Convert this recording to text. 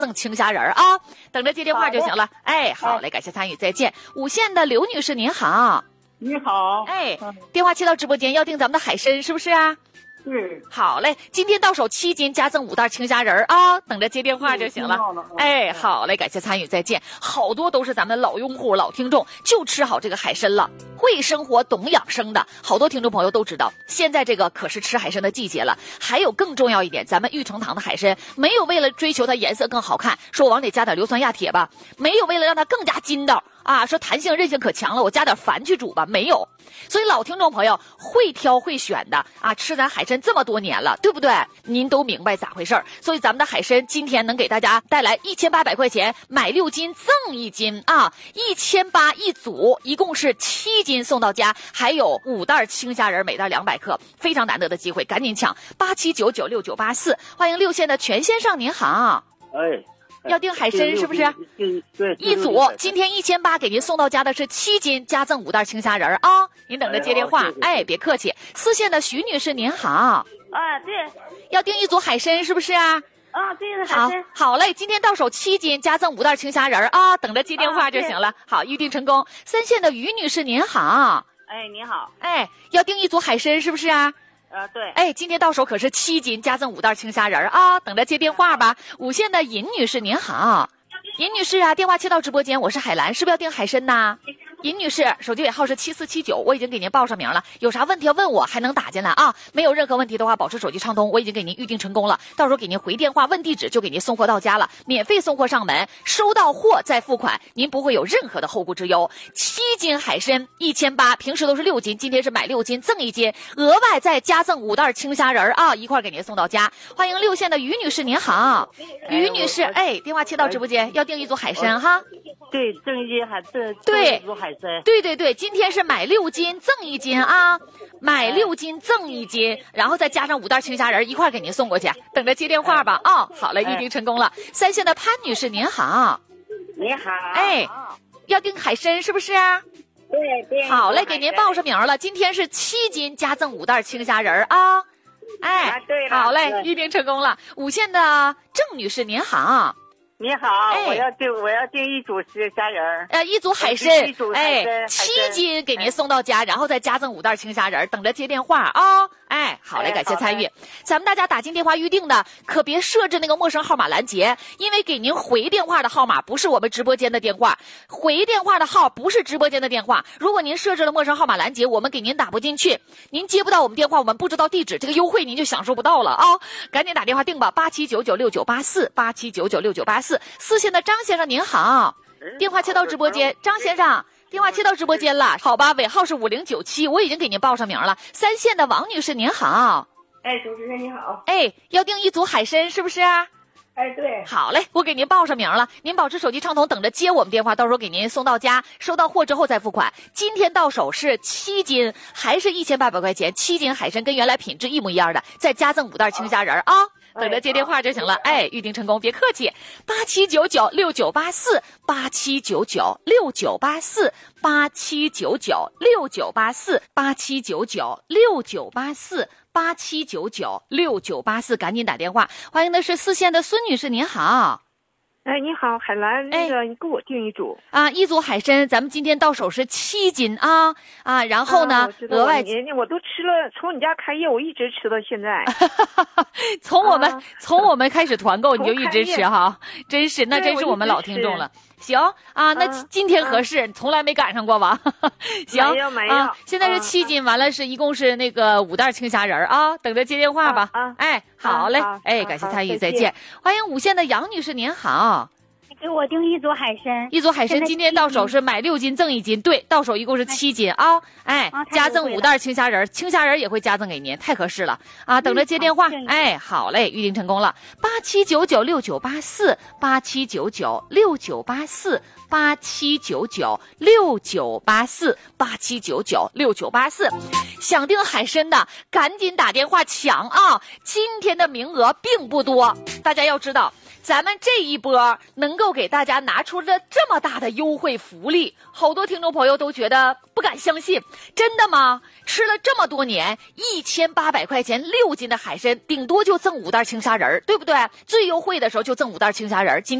赠青虾仁啊，等着接电话就行了。哎，好嘞，感谢参与，再见。5线的刘女士您好。 你好。 哎，电话接到直播间，要订咱们的海参是不是啊？好嘞，今天到手7斤加赠5袋青虾仁啊，等着接电话就行了。哎，好嘞，感谢参与，再见。好多都是咱们的老用户、老听众，就吃好这个海参了，会生活、懂养生的好多听众朋友都知道，现在这个可是吃海参的季节了。还有更重要一点，咱们玉成堂的海参没有为了追求它颜色更好看，说往里加点硫酸亚铁吧，没有为了让它更加筋道啊，说弹性韧性可强了，我加点矾去煮吧，没有。所以老听众朋友会挑会选的啊，吃咱海参这么多年了，对不对？您都明白咋回事儿。所以咱们的海参今天能给大家带来1800块钱，买6斤赠1斤啊，1800一组，一共是7斤送到家，还有5袋青虾仁，每袋200克，非常难得的机会，赶紧抢87996984。欢迎6线的全先生您好。 哎， 要订海参是不是？ 对， 一组今天1800给您送到家的是7斤，加赠5袋青虾仁啊！您等着接电话，哎，别客气。4线的徐女士您好。 啊，对， 要订一组海参是不是啊？ 啊，对的，海参。 好嘞，今天到手7斤，加赠5袋青虾仁啊，等着接电话就行了。好，预定成功。3线的于女士您好。 哎，你好。 哎，要订一组海参是不是啊？ 对。 哎，今天到手可是7斤，加赠5袋青虾仁啊，等着接电话吧。5线的尹女士您好。尹女士啊，电话切到直播间，我是海兰，是不是要订海参呐？尹女士，手机尾号是7479，我已经给您报上名了，有啥问题要问我，还能打进来啊。没有任何问题的话，保持手机畅通，我已经给您预定成功了，到时候给您回电话问地址，就给您送货到家了，免费送货上门，收到货再付款，您不会有任何的后顾之忧。7斤海参1800，平时都是6斤，今天是买6斤赠1斤，额外再加赠5袋青虾仁啊，一块给您送到家。欢迎6线的于女士您好。于女士，哎，电话切到直播间，要订一组海参哈。 对，赠1斤还赠对一组海参。 对，今天是买6斤赠1斤啊，买6斤赠1斤，然后再加上5袋青虾仁一块给您送过去，等着接电话吧啊。好了，预定成功了。3线的潘女士您好。 你好。 哎，要订海参是不是啊？ 对。 好嘞，给您报上名了，今天是7斤加赠5袋青虾仁啊。哎， 对了， 好嘞，预定成功了。5线的郑女士您好。 你好，我要订一组虾仁一组海参，哎，7斤给您送到家，然后再加赠5袋青虾仁，等着接电话啊。哎，好嘞，感谢参与。咱们大家打进电话预定的，可别设置那个陌生号码拦截，因为给您回电话的号码不是我们直播间的电话，回电话的号不是直播间的电话。如果您设置了陌生号码拦截，我们给您打不进去，您接不到我们电话，我们不知道地址，这个优惠您就享受不到了啊！赶紧打电话订吧，87996984，87996984。4线的张先生您好，电话切到直播间，张先生。电话切到直播间了，好吧，尾号是5097，我已经给您报上名了。3线的王女士您好。 哎，主持人你好。 哎，要订一组海参是不是啊？ 哎，对。 好嘞，我给您报上名了，您保持手机畅通，等着接我们电话，到时候给您送到家，收到货之后再付款。今天到手是7斤，还是1800块钱，7斤海参跟原来品质一模一样的，再加赠5袋青虾仁啊。等着接电话就行了。哎，预定成功，别客气。87996984，87996984，87996984，87996984，赶紧打电话。欢迎的是4线的孙女士，您好。 哎，你好，海兰，那个你给我订一组啊，一组海参，咱们今天到手是7斤啊，然后呢，额外我都吃了，从你家开业我一直吃到现在。 从我们开始团购你就一直吃哈，真是我们老听众了。行啊，那今天合适，从来没赶上过吧？行啊，现在是7斤，完了是一共是那个5袋青虾仁啊，等着接电话吧。哎，好嘞，哎，感谢参与，再见。欢迎5线的杨女士，您好。 给我订一组海参， 一组海参今天到手是买6斤赠1斤，对，到手一共是7斤啊，哎，加赠5袋青虾仁，青虾仁也会加赠给您，太合适了啊！等着接电话，哎，好嘞，预定成功了，87996984，87996984，87996984，想订海参的赶紧打电话抢啊！今天的名额并不多，大家要知道。 咱们这一波能够给大家拿出了这么大的优惠福利，好多听众朋友都觉得不敢相信，真的吗？吃了这么多年，1800块钱6斤的海参，顶多就赠5袋青虾仁儿，对不对？最优惠的时候就赠5袋青虾仁儿。